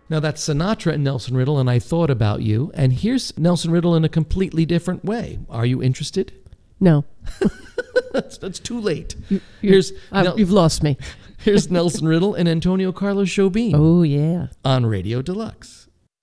Now that's Sinatra and Nelson Riddle, and I Thought About You. And here's Nelson Riddle in a completely different way. Are you interested? No. That's too late. You've lost me. Here's Nelson Riddle and Antonio Carlos Jobim Oh, yeah. on Radio Deluxe.